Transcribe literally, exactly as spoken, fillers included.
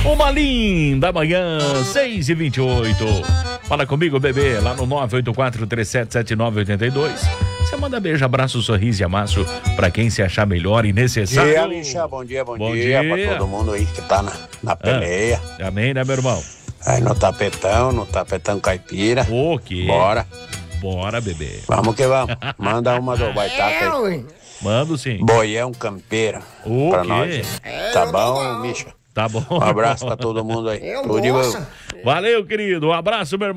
Uma linda manhã, seis e vinte e oito. Fala comigo, bebê, lá no nove oito quatro, três sete sete nove oito dois. Você manda beijo, abraço, sorriso e amasso pra quem se achar melhor e necessário. Bom dia, Lixa, bom dia, bom, Bom dia, dia pra todo mundo aí que tá na, na peleia. Ah, amém, né, meu irmão? Aí no tapetão, no tapetão caipira. O quê? Bora. Bora, bebê. Vamos que vamos. Manda uma do Baitaca aí. Mando sim. Boião campeira. O pra quê? nós. Tá bom, Misha? Tá bom. Um abraço pra todo mundo aí. Tudo de bom. Valeu, querido. Um abraço, meu irmão.